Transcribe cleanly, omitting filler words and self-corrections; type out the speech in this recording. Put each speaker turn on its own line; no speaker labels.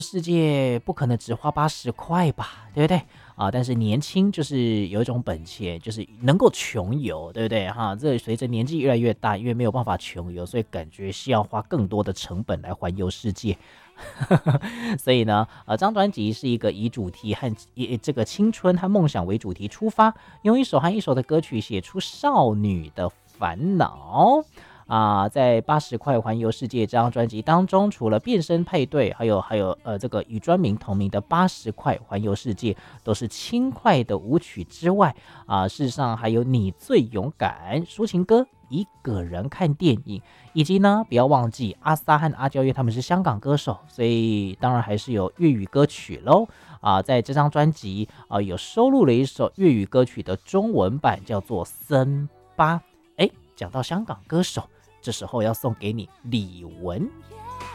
世界不可能只花80块吧，对不对啊？但是年轻就是有一种本钱，就是能够穷游，对不对哈？这随着年纪越来越大，因为没有办法穷游，所以感觉是要花更多的成本来环游世界。所以呢，这张专辑是一个以主题和以这个青春和梦想为主题出发，用一首和一首的歌曲写出少女的烦恼。在80块环游世界这张专辑当中，除了变身配对，还有这个与专名同名的80块环游世界，都是轻快的舞曲之外，事实上还有你最勇敢抒情歌。一个人看电影，以及呢，不要忘记阿 sa 和阿娇，因为他们是香港歌手，所以当然还是有粤语歌曲喽。在这张专辑有收录了一首粤语歌曲的中文版，叫做《森巴》。讲到香港歌手，这时候要送给你李玟。